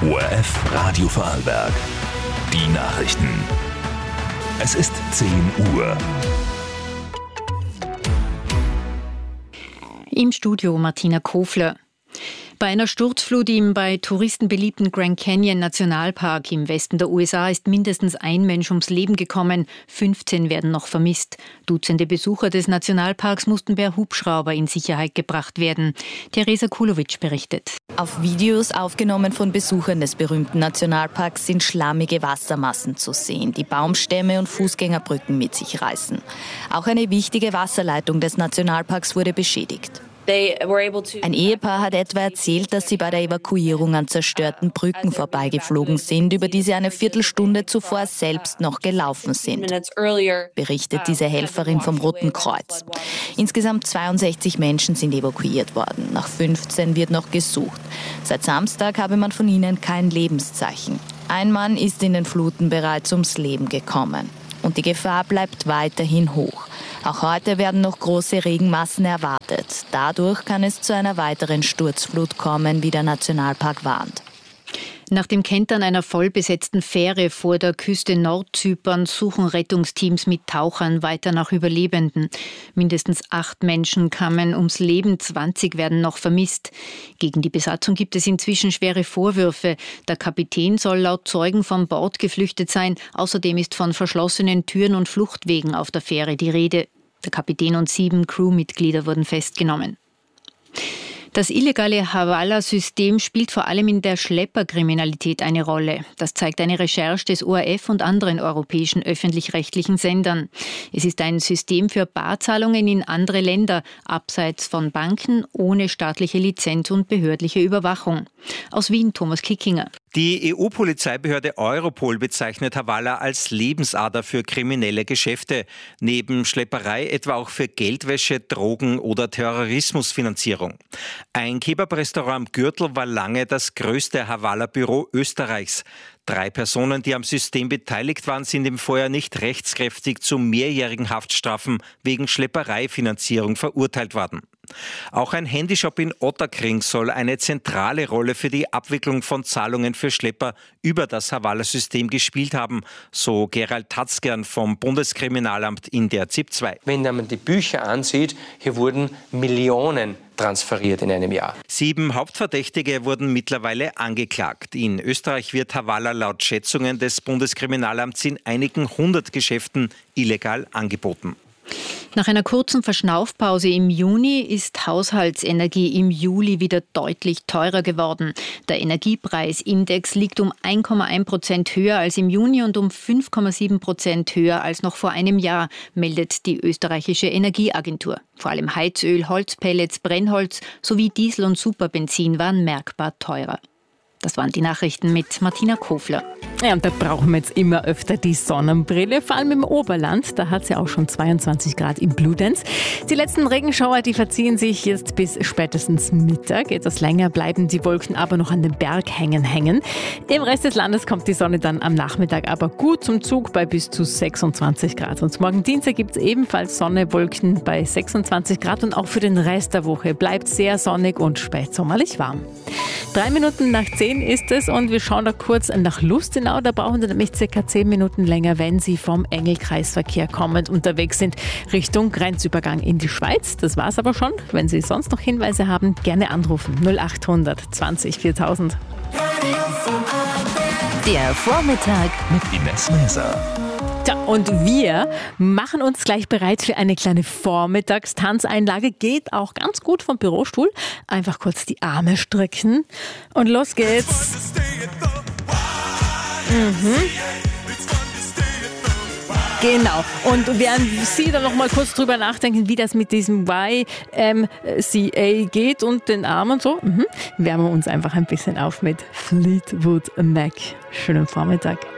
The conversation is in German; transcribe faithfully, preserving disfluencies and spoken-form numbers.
O R F Radio Vorarlberg. Die Nachrichten. Es ist zehn Uhr. Im Studio Martina Kofler. Bei einer Sturzflut im bei Touristen beliebten Grand Canyon Nationalpark im Westen der U S A ist mindestens ein Mensch ums Leben gekommen. fünfzehn werden noch vermisst. Dutzende Besucher des Nationalparks mussten per Hubschrauber in Sicherheit gebracht werden. Theresa Kulowitsch berichtet. Auf Videos, aufgenommen von Besuchern des berühmten Nationalparks, sind schlammige Wassermassen zu sehen, die Baumstämme und Fußgängerbrücken mit sich reißen. Auch eine wichtige Wasserleitung des Nationalparks wurde beschädigt. Ein Ehepaar hat etwa erzählt, dass sie bei der Evakuierung an zerstörten Brücken vorbeigeflogen sind, über die sie eine Viertelstunde zuvor selbst noch gelaufen sind, berichtet diese Helferin vom Roten Kreuz. Insgesamt zweiundsechzig Menschen sind evakuiert worden. Nach fünfzehn wird noch gesucht. Seit Samstag habe man von ihnen kein Lebenszeichen. Ein Mann ist in den Fluten bereits ums Leben gekommen. Und die Gefahr bleibt weiterhin hoch. Auch heute werden noch große Regenmassen erwartet. Dadurch kann es zu einer weiteren Sturzflut kommen, wie der Nationalpark warnt. Nach dem Kentern einer vollbesetzten Fähre vor der Küste Nordzyperns suchen Rettungsteams mit Tauchern weiter nach Überlebenden. Mindestens acht Menschen kamen ums Leben, zwanzig werden noch vermisst. Gegen die Besatzung gibt es inzwischen schwere Vorwürfe. Der Kapitän soll laut Zeugen von Bord geflüchtet sein. Außerdem ist von verschlossenen Türen und Fluchtwegen auf der Fähre die Rede. Der Kapitän und sieben Crewmitglieder wurden festgenommen. Das illegale Hawala-System spielt vor allem in der Schlepperkriminalität eine Rolle. Das zeigt eine Recherche des O R F und anderen europäischen öffentlich-rechtlichen Sendern. Es ist ein System für Barzahlungen in andere Länder, abseits von Banken, ohne staatliche Lizenz und behördliche Überwachung. Aus Wien, Thomas Kickinger. Die E U-Polizeibehörde Europol bezeichnet Hawala als Lebensader für kriminelle Geschäfte. Neben Schlepperei etwa auch für Geldwäsche, Drogen- oder Terrorismusfinanzierung. Ein Kebab-Restaurant am Gürtel war lange das größte Hawala-Büro Österreichs. Drei Personen, die am System beteiligt waren, sind im Vorjahr nicht rechtskräftig zu mehrjährigen Haftstrafen wegen Schleppereifinanzierung verurteilt worden. Auch ein Handyshop in Ottakring soll eine zentrale Rolle für die Abwicklung von Zahlungen für Schlepper über das Hawala-System gespielt haben, so Gerald Tatzgern vom Bundeskriminalamt in der Z I P zwei. Wenn man die Bücher ansieht, hier wurden Millionen transferiert in einem Jahr. Sieben Hauptverdächtige wurden mittlerweile angeklagt. In Österreich wird Hawala laut Schätzungen des Bundeskriminalamts in einigen hundert Geschäften illegal angeboten. Nach einer kurzen Verschnaufpause im Juni ist Haushaltsenergie im Juli wieder deutlich teurer geworden. Der Energiepreisindex liegt um ein Komma eins Prozent höher als im Juni und um fünf Komma sieben Prozent höher als noch vor einem Jahr, meldet die österreichische Energieagentur. Vor allem Heizöl, Holzpellets, Brennholz sowie Diesel und Superbenzin waren merkbar teurer. Das waren die Nachrichten mit Martina Kofler. Ja, und da brauchen wir jetzt immer öfter die Sonnenbrille, vor allem im Oberland. Da hat es ja auch schon zweiundzwanzig Grad in Bludenz. Die letzten Regenschauer, die verziehen sich jetzt bis spätestens Mittag. Etwas länger bleiben die Wolken aber noch an den Berghängen hängen. Im Rest des Landes kommt die Sonne dann am Nachmittag aber gut zum Zug bei bis zu sechsundzwanzig Grad. Und morgen Dienstag gibt es ebenfalls Sonne, Wolken bei sechsundzwanzig Grad. Und auch für den Rest der Woche bleibt sehr sonnig und spätsommerlich warm. Drei Minuten nach zehn ist es und wir schauen da kurz nach Lustenau. Da brauchen Sie nämlich circa zehn Minuten länger, wenn Sie vom Engelkreisverkehr kommend unterwegs sind, Richtung Grenzübergang in die Schweiz. Das war's aber schon. Wenn Sie sonst noch Hinweise haben, gerne anrufen. null acht hundert zwanzig viertausend. Der Vormittag mit Ines Maeser. Tja, und wir machen uns gleich bereit für eine kleine Vormittagstanzeinlage. Geht auch ganz gut vom Bürostuhl. Einfach kurz die Arme strecken und los geht's. Mhm. Genau. Und während Sie dann noch mal kurz drüber nachdenken, wie das mit diesem Y M C A geht und den Armen so, mhm, wärmen wir uns einfach ein bisschen auf mit Fleetwood Mac. Schönen Vormittag.